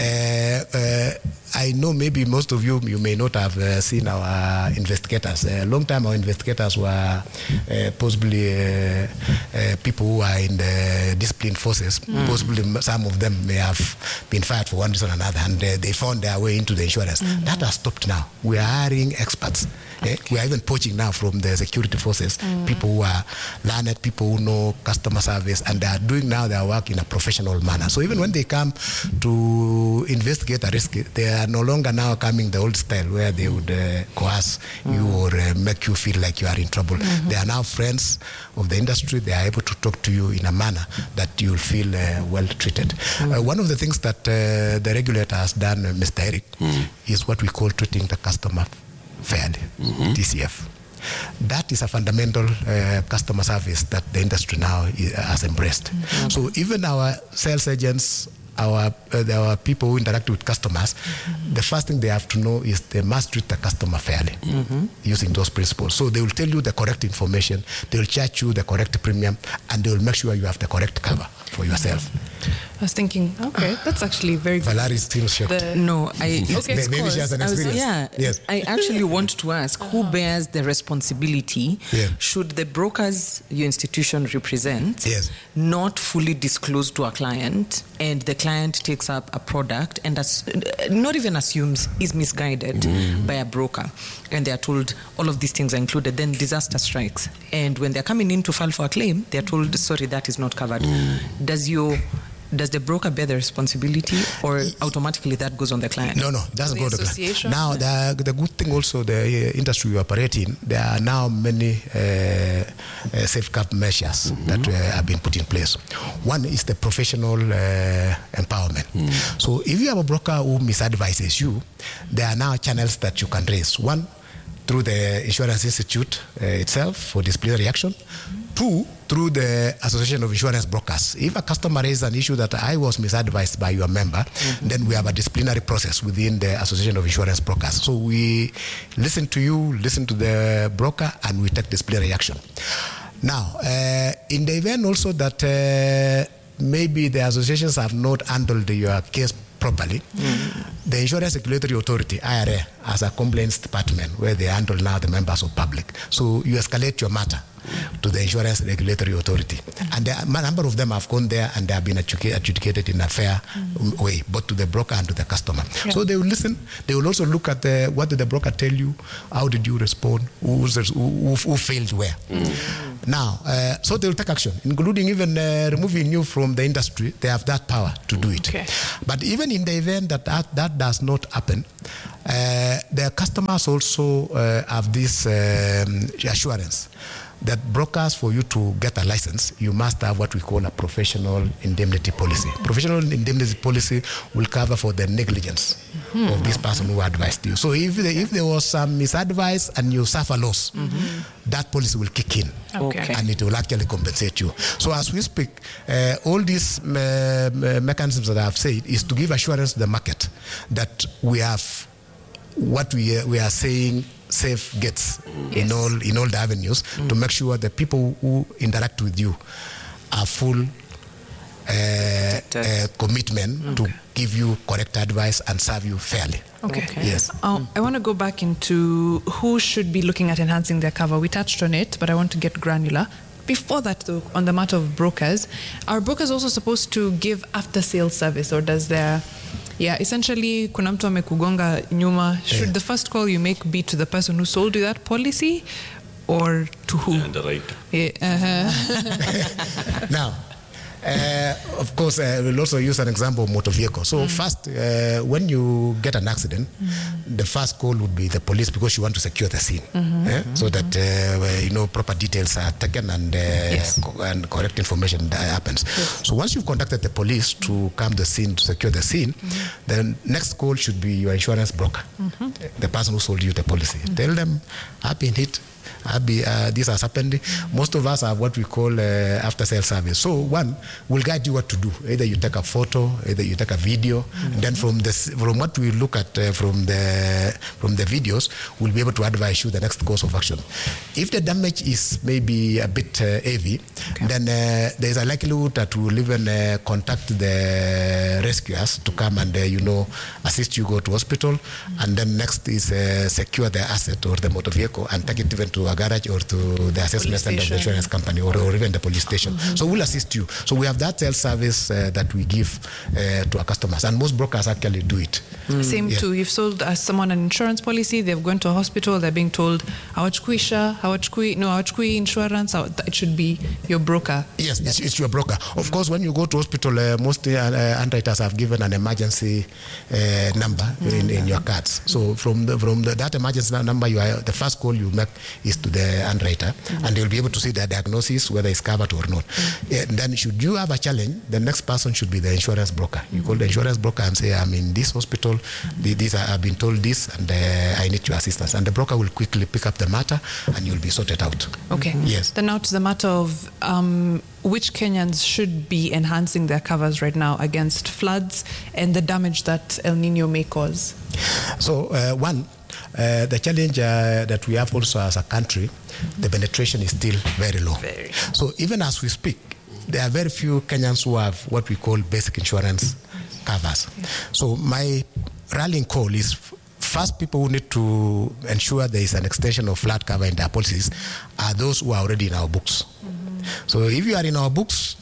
Uh, uh, I know maybe most of you, you may not have uh, seen our investigators. A uh, long time our investigators were uh, possibly uh, uh, people who are in the disciplined forces. Mm. Possibly some of them may have been fired for one reason or another, and uh, they found their way into the insurance. Mm. That has stopped now. We are hiring experts. Okay. Eh? We are even poaching now from the security forces, mm. people who are learned, people who know customer service, and they are doing now their work in a professional manner. So even when they come to investigate a risk, they are no longer now coming the old style where they would uh, coerce mm. you or uh, make you feel like you are in trouble. Mm-hmm. They are now friends of the industry. They are able to talk to you in a manner that you'll feel uh, well treated. Mm. Uh, one of the things that uh, the regulator has done, uh, Mister Eric, mm. is what we call treating the customer fairly, mm-hmm. T C F. That is a fundamental uh, customer service that the industry now is, has embraced. Mm-hmm. So even our sales agents, our uh, our people who interact with customers, mm-hmm. the first thing they have to know is they must treat the customer fairly, mm-hmm. using those principles. So they will tell you the correct information, they will charge you the correct premium, and they will make sure you have the correct cover for yourself. I was thinking, okay, that's actually very good. Valerie seems shocked. The- No, I. Okay. of Maybe she has course, an I was- experience. yeah, Yes. I actually want to ask who bears the responsibility Yeah. should the brokers your institution represents Yes. not fully disclose to a client and the client takes up a product and as, not even assumes is misguided Mm-hmm. by a broker and they are told all of these things are included, then disaster strikes. And when they're coming in to file for a claim, they're told, sorry, that is not covered. Mm. Does your Does the broker bear the responsibility, or automatically that goes on the client? No, no, it doesn't The go to the association? client. Now, the, the good thing also, the uh, industry we operate in, there are now many uh, uh, safeguard measures Mm-hmm. that uh, have been put in place. One is the professional uh, empowerment. Mm. So if you have a broker who misadvises you, there are now channels that you can raise. One, through the Insurance Institute uh, itself for disciplinary action. Two, through the Association of Insurance Brokers. If a customer raises an issue that I was misadvised by your member, mm-hmm. then we have a disciplinary process within the Association of Insurance Brokers. So we listen to you, listen to the broker, and we take disciplinary action. Now, uh, in the event also that uh, maybe the associations have not handled your case properly, mm-hmm. the Insurance Regulatory Authority, I R A, has a complaints department where they handle now the members of public. So you escalate your matter to the Insurance Regulatory Authority. And there, a number of them have gone there and they have been adjudicated in a fair mm. way, both to the broker and to the customer. Yeah. So they will listen. They will also look at the, what did the broker tell you, how did you respond, who, who, who failed where. Mm. Now, uh, so they will take action, including even uh, removing you from the industry. They have that power to do it. Okay. But even in the event that that, that does not happen, uh, the customers also uh, have this um, assurance that brokers, for you to get a license, you must have what we call a professional indemnity policy. Professional indemnity policy will cover for the negligence mm-hmm. of this person who advised you. So if, the, if there was some misadvice and you suffer loss, mm-hmm. that policy will kick in. Okay. And it will actually compensate you. So as we speak, uh, all these uh, mechanisms that I have said is to give assurance to the market that we have what we, uh, we are saying safe gets yes. in all in all the avenues mm. to make sure the people who interact with you are full uh, uh, commitment okay. to give you correct advice and serve you fairly. Okay. okay. Yes. Um, I want to go back into who should be looking at enhancing their cover. We touched on it, but I want to get granular. Before that, though, on the matter of brokers, are brokers also supposed to give after-sales service, or does their yeah, essentially, kuna mtu amekugonga nyuma. Should yeah. the first call you make be to the person who sold you that policy, or to who? And the right. Yeah, uh-huh. Now, uh, of course, uh, we'll also use an example of motor vehicle. So mm. first, uh, when you get an accident, mm. the first call would be the police because you want to secure the scene, mm-hmm. eh? mm-hmm. so that uh, you know proper details are taken and uh, yes. co- and correct information that happens. Yes. So once you've contacted the police to come to the scene to secure the scene, mm-hmm. the next call should be your insurance broker, mm-hmm. the person who sold you the policy. Mm-hmm. Tell them, I've been hit. Be, uh, this has happened. Mm-hmm. Most of us have what we call uh, after sales service. So one will guide you what to do. Either you take a photo, either you take a video, mm-hmm. and then from this, from what we look at uh, from the from the videos, we'll be able to advise you the next course of action. If the damage is maybe a bit uh, heavy, okay. then uh, there is a likelihood that we'll even uh, contact the rescuers to come and uh, you know assist you go to hospital, mm-hmm. and then next is uh, secure the asset or the motor vehicle and take it even to a garage or to the assessment center of the insurance company or, or even the police station. Mm-hmm. So we'll assist you. So we have that sales service uh, that we give uh, to our customers, and most brokers actually do it. Mm. Same yeah. too. You've sold uh, someone an insurance policy. They've gone to a hospital. They're being told, "Hawachukui sha, hawachukui no, hawachukui insurance." It should be your broker. Yes, it's, it's your broker. Of course, when you go to hospital, uh, most uh, underwriters have given an emergency uh, number mm. in, in your cards. So from the, from the, that emergency number, you are, the first call you make is to the underwriter, mm-hmm. and they'll be able to see the diagnosis, whether it's covered or not. Mm-hmm. And then should you have a challenge, the next person should be the insurance broker. You mm-hmm. call the insurance broker and say, I'm in this hospital, mm-hmm. this, I've been told this, and uh, I need your assistance. And the broker will quickly pick up the matter, and you'll be sorted out. Okay. Mm-hmm. Yes. Then now to the matter of um, which Kenyans should be enhancing their covers right now against floods and the damage that El Nino may cause. So, uh, one, Uh, the challenge uh, that we have also as a country, mm-hmm. the penetration is still very low. Very. So even as we speak, there are very few Kenyans who have what we call basic insurance covers. So my rallying call is first, people who need to ensure there is an extension of flood cover in their policies are those who are already in our books. Mm-hmm. So if you are in our books,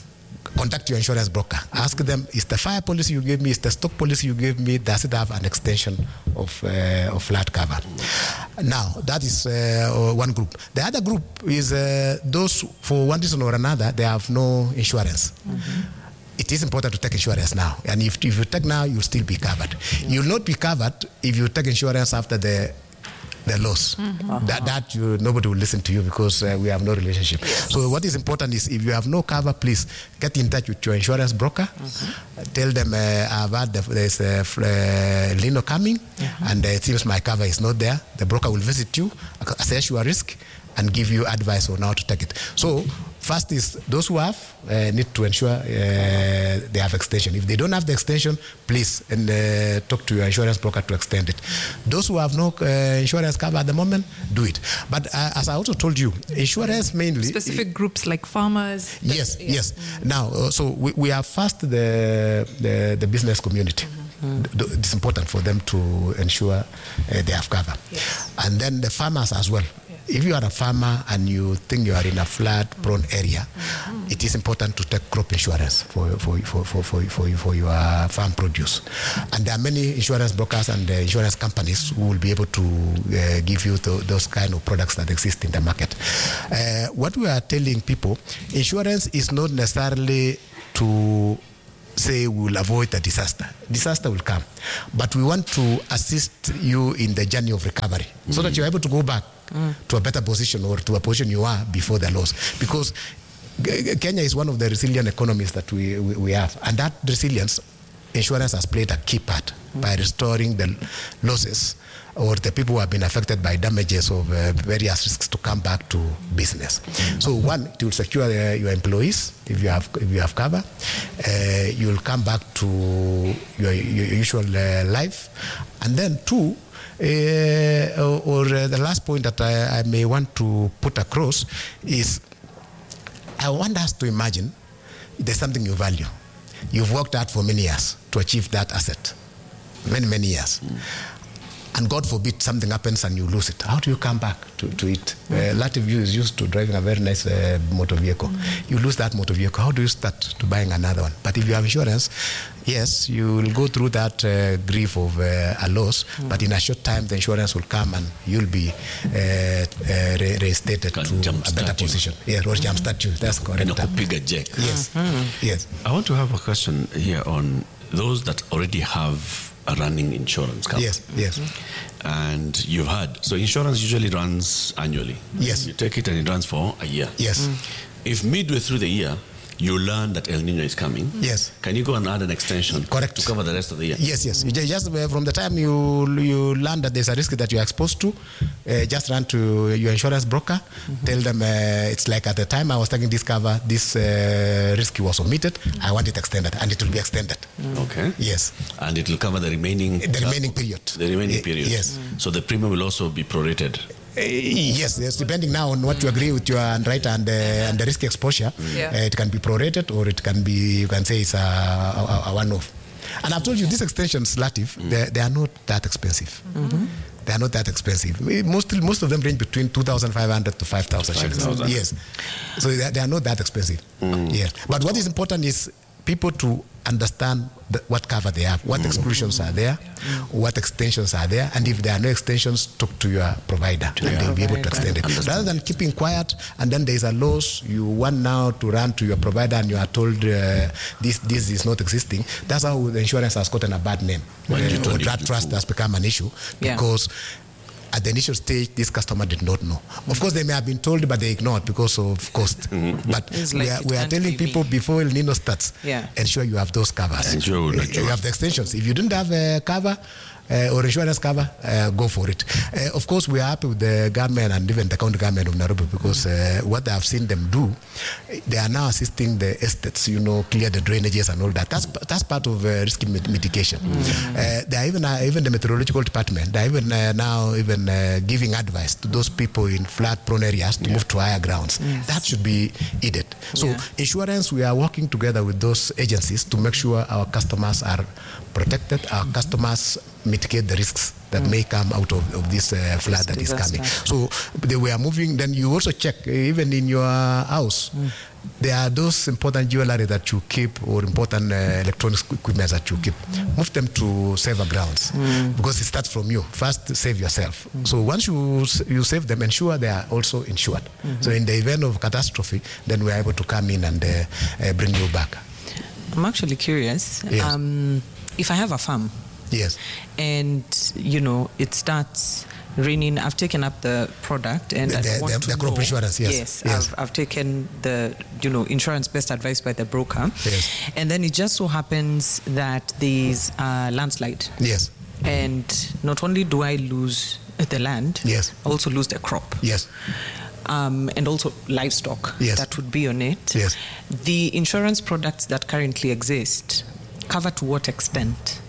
contact your insurance broker. Ask them, is the fire policy you gave me, is the stock policy you gave me, does it have an extension of, uh, of flood cover? Now, that is uh, one group. The other group is uh, those, for one reason or another, they have no insurance. Mm-hmm. It is important to take insurance now. And if, if you take now, you'll still be covered. Yeah. You'll not be covered if you take insurance after the the loss. Mm-hmm. Uh-huh. That, that you, nobody will listen to you because uh, we have no relationship. Yes. So what is important is if you have no cover, please get in touch with your insurance broker. Mm-hmm. Uh, tell them uh, I've had the, there's a uh, Lino coming mm-hmm. and uh, it seems my cover is not there. The broker will visit you, assess your risk, and give you advice on how to take it. So first is those who have uh, need to ensure uh, they have extension. If they don't have the extension, please and uh, talk to your insurance broker to extend it. Those who have no uh, insurance cover at the moment, do it. But uh, as I also told you, insurance mainly specific groups like farmers. Yes, yeah. yes. Mm-hmm. Now, uh, so we, we have first the the, the business community. Mm-hmm. It's important for them to ensure uh, they have cover, yes. And then the farmers as well. If you are a farmer and you think you are in a flood-prone area, mm-hmm. it is important to take crop insurance for for for for for, for, for your farm produce. And there are many insurance brokers and uh, insurance companies who will be able to uh, give you the, those kind of products that exist in the market. Uh, what we are telling people, insurance is not necessarily to say we will avoid the disaster. Disaster will come. But we want to assist you in the journey of recovery mm-hmm. so that you're able to go back mm. to a better position or to a position you are before the loss. Because Kenya is one of the resilient economies that we, we, we have. And that resilience, insurance has played a key part mm. by restoring the losses or the people who have been affected by damages of uh, various risks to come back to business. Mm-hmm. So one, it will secure uh, your employees if you have if you have cover. Uh, you will come back to your, your usual uh, life. And then two, uh, or, or uh, the last point that I, I may want to put across is I want us to imagine there's something you value. You've worked hard for many years to achieve that asset, many, many years. Mm. And God forbid something happens and you lose it. How do you come back to, to it? Mm-hmm. Uh, a lot of you is used to driving a very nice uh, motor vehicle. Mm-hmm. You lose that motor vehicle. How do you start to buying another one? But if you have insurance, yes, you will go through that uh, grief of uh, a loss, mm-hmm. but in a short time the insurance will come and you'll be uh, uh, re- reinstated to a better position. Yes, or jump statue. That's correct. Yes, mm-hmm. yes. I want to have a question here on those that already have a running insurance cover. Yes, yes. And you've had, so insurance usually runs annually. Yes. You take it and it runs for a year. Yes. Mm. If midway through the year, you learn that El Nino is coming. Yes. Can you go and add an extension? Correct. To cover the rest of the year? Yes, yes. You just uh, from the time you you learn that there's a risk that you're exposed to, uh, just run to your insurance broker, mm-hmm. tell them uh, it's like at the time I was taking this cover, this uh, risk was omitted, mm-hmm. I want it extended, and it will be extended. Mm-hmm. Okay. Yes. And it will cover the remaining... The remaining period. The remaining period. Uh, yes. Mm-hmm. So the premium will also be prorated. Uh, yes, yes, depending now on what you agree with your underwriter and, uh, and the risk exposure, yeah. uh, it can be prorated or it can be, you can say it's a, a, a one-off. And I've told you, these extensions, Latif, mm. they, they are not that expensive. Mm-hmm. They are not that expensive. Most, most of them range between two thousand five hundred to five thousand shillings. Yes. So they, they are not that expensive. Mm. Yes. But what is important is people to understand the, what cover they have, what mm. exclusions are there, mm. what extensions are there, and if there are no extensions, talk to your provider to and your they'll provider. be able to extend it. Understand. Rather than keeping quiet and then there is a loss, you want now to run to your provider and you are told uh, this this is not existing. That's how the insurance has gotten a bad name. Uh, or that trust has become an issue because yeah. at the initial stage, this customer did not know. Of course, they may have been told, but they ignored because of cost. Mm-hmm. But like we are, we are telling people me. before El Nino starts, yeah. ensure you have those covers. Ensure you have the extensions. If you didn't have a cover, uh, or insurance cover, uh, go for it. Uh, of course, we are happy with the government and even the county government of Nairobi because uh, what I have seen them do, they are now assisting the estates, you know, clear the drainages and all that. That's that's part of uh, risk mitigation. Mm. Uh, they are even uh, even the meteorological department. They are even uh, now even uh, giving advice to those people in flood-prone areas to yeah. move to higher grounds. Yes. That should be needed. So yeah. insurance, we are working together with those agencies to make sure our customers are protected, our mm-hmm. customers mitigate the risks that mm. may come out of, of this uh, flood that is coming. So they were moving. Then you also check, even in your house, mm. there are those important jewelry that you keep or important uh, electronic equipment that you keep. Mm. Move them to safer grounds mm. because it starts from you. First, save yourself. Mm. So once you you save them, ensure they are also insured. Mm-hmm. So in the event of catastrophe, then we are able to come in and uh, uh, bring you back. I'm actually curious. Yes. Um, if I have a farm, yes, and you know it starts raining, I've taken up the product and the, I the, want the, to the crop know, insurance. Yes, yes, yes. I've, I've taken the you know insurance best advice by the broker. Yes. And then it just so happens that there's a landslide. Yes. And not only do I lose the land, yes, I also lose the crop. Yes. Um, and also livestock yes. that would be on it. Yes. The insurance products that currently exist cover to what extent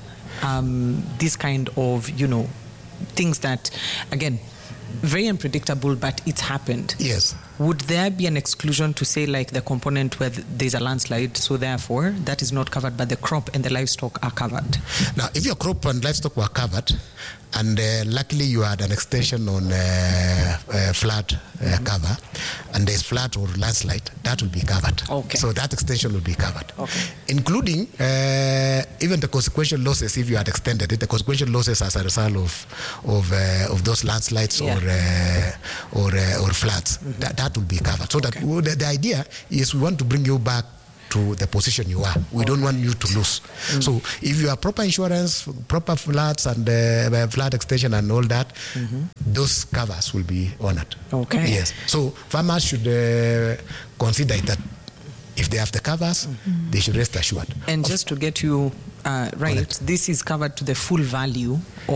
um, this kind of, you know, things that, again, very unpredictable, but it's happened. Yes. Would there be an exclusion to say like the component where there's a landslide, so therefore that is not covered, but the crop and the livestock are covered? Now, if your crop and livestock were covered, and uh, luckily you had an extension on uh, uh, flood uh, mm-hmm. cover, and there's flood or landslide, that will be covered. Okay. So that extension will be covered, okay. including uh, even the consequential losses if you had extended it. The consequential losses as a result of of uh, of those landslides yeah. or uh, or uh, or floods, mm-hmm. that, that will be covered. So okay. that the, the idea is we want to bring you back to the position you are. We don't want you to lose. Mm. So if you have proper insurance, proper floods and uh, flood extension and all that, mm-hmm. those covers will be honored. Okay. Yes. So farmers should uh, consider that if they have the covers, mm-hmm. they should rest assured. And of just to get you uh, right, correct. This is covered to the full value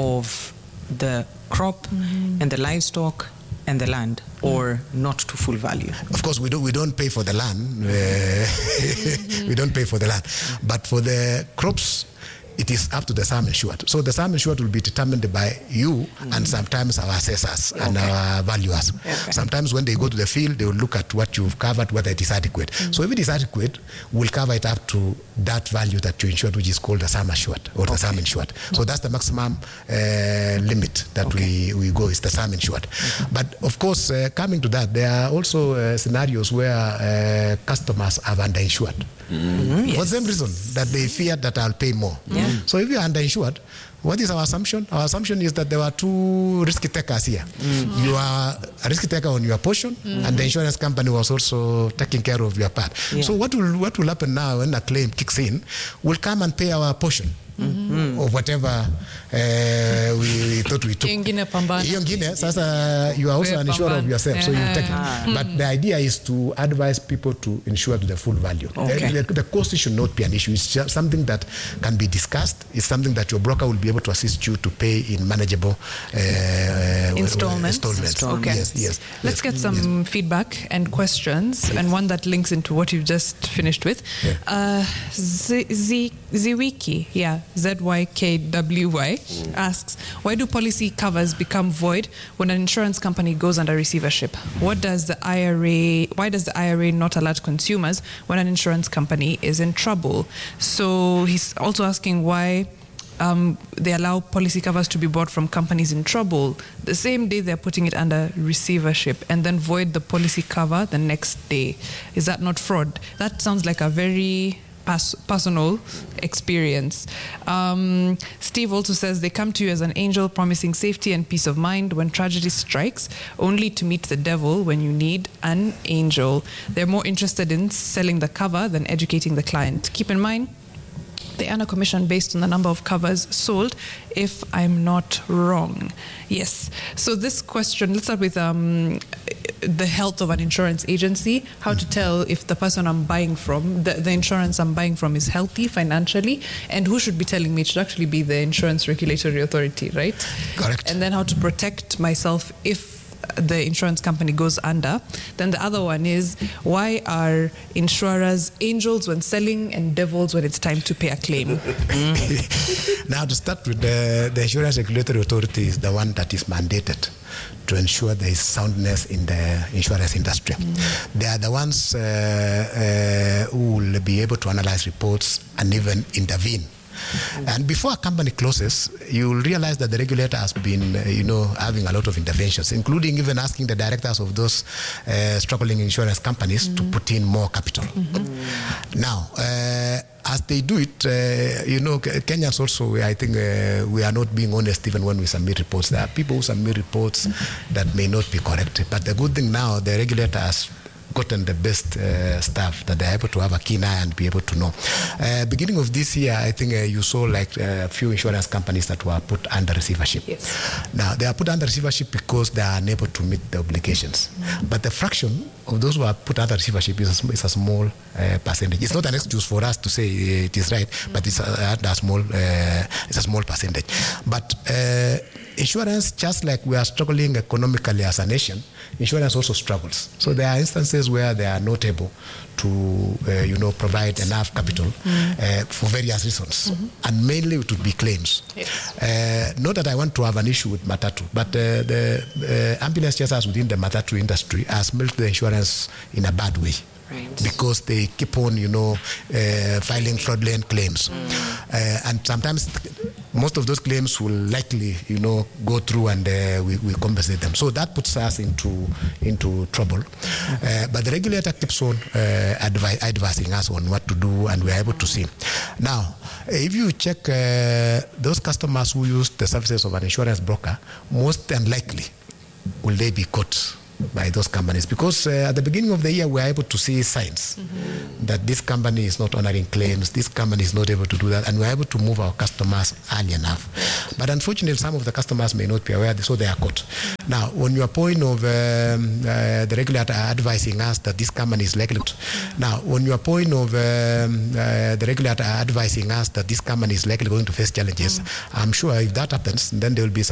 of the crop mm-hmm. and the livestock and the land, or not to full value? Of course, we don't we don't pay for the land. Uh, we don't pay for the land, but for the crops, it is up to the sum insured. So the sum insured will be determined by you mm-hmm. and sometimes our assessors okay. and our valuers. Okay. Sometimes when they go to the field, they will look at what you've covered, whether it is adequate. Mm-hmm. So if it is adequate, we'll cover it up to that value that you insured, which is called the sum assured or okay. the sum insured. So that's the maximum uh, limit that okay. we, we go, is the sum insured. Mm-hmm. But of course, uh, coming to that, there are also uh, scenarios where uh, customers have underinsured. Mm-hmm. Yes. For the same reason that they fear that I'll pay more. Yeah. So if you are underinsured, what is our assumption? Our assumption is that there were two risk takers here. Mm. You are a risk taker on your portion, mm. and the insurance company was also taking care of your part. Yeah. So what will what will happen now when a claim kicks in? We'll come and pay our portion. Mm-hmm. Or whatever uh, we, we thought we took. Yongine, sasa you are also an insurer of yourself, yeah. so you take it. Ah. But the idea is to advise people to insure to the full value. Okay. The, the, the cost should not be an issue. It's just something that can be discussed. It's something that your broker will be able to assist you to pay in manageable uh, installments. installments. Okay. Yes, yes. Let's yes. get some yes. feedback and questions, yes. and one that links into what you've just finished with. Yeah. Uh, Z- Z- Ziwiki, yeah. Z Y K W Y mm. asks, why do policy covers become void when an insurance company goes under receivership? What does the I R A, why does the I R A not alert consumers when an insurance company is in trouble? So he's also asking why um, they allow policy covers to be bought from companies in trouble the same day they're putting it under receivership, and then void the policy cover the next day. Is that not fraud? That sounds like a very Pas- personal experience. Um, Steve also says they come to you as an angel promising safety and peace of mind when tragedy strikes, only to meet the devil when you need an angel. They're more interested in selling the cover than educating the client. Keep in mind, they earn a commission based on the number of covers sold, if I'm not wrong. Yes. So this question, let's start with um, the health of an insurance agency, how to tell if the person I'm buying from, the, the insurance I'm buying from is healthy financially, and who should be telling me. It should actually be the insurance regulatory authority, right? Correct. And then how to protect myself if the insurance company goes under. Then the other one is, why are insurers angels when selling and devils when it's time to pay a claim? Now, to start with, the, the insurance regulatory authority is the one that is mandated to ensure there is soundness in the insurance industry. Mm. They are the ones uh, uh, who will be able to analyze reports and even intervene. And before a company closes, you will realize that the regulator has been, uh, you know, having a lot of interventions, including even asking the directors of those uh, struggling insurance companies mm-hmm. to put in more capital. Mm-hmm. Now, uh, as they do it, uh, you know, Kenyans also, I think uh, we are not being honest even when we submit reports. There are people who submit reports that may not be correct. But the good thing now, the regulator has gotten the best uh, staff that they're able to have a keen eye and be able to know. Uh, beginning of this year, I think uh, you saw like a uh, few insurance companies that were put under receivership. Yes. Now, they are put under receivership because they are unable to meet the obligations. Mm-hmm. But the fraction of those who are put under receivership is a, is a small uh, percentage. It's not an excuse for us to say it is right, mm-hmm. but it's a, a small, uh, it's a small percentage. But uh, insurance, just like we are struggling economically as a nation, insurance also struggles. So there are instances where they are not able to, uh, you know, provide enough capital mm-hmm. uh, for various reasons, mm-hmm. and mainly it would be claims. Yes. Uh, not that I want to have an issue with Matatu, but uh, the uh, ambulance chasers within the Matatu industry has milked the insurance in a bad way. Right. Because they keep on, you know, uh, filing fraudulent claims. Mm. Uh, and sometimes most of those claims will likely, you know, go through and uh, we, we compensate them. So that puts us into into trouble. Uh, but the regulator keeps on uh, advi- advising us on what to do, and we're able to see. Now, if you check uh, those customers who use the services of an insurance broker, most unlikely will they be caught by those companies, because uh, at the beginning of the year we are able to see signs mm-hmm. that this company is not honoring claims, this company is not able to do that, and we are able to move our customers early enough. But unfortunately, some of the customers may not be aware, so they are caught. Now, on your point of um, uh, the regulator advising us that this company is likely to, now, on your point of um, uh, the regulator advising us that this company is likely going to face challenges, mm-hmm. I'm sure if that happens, then there will be some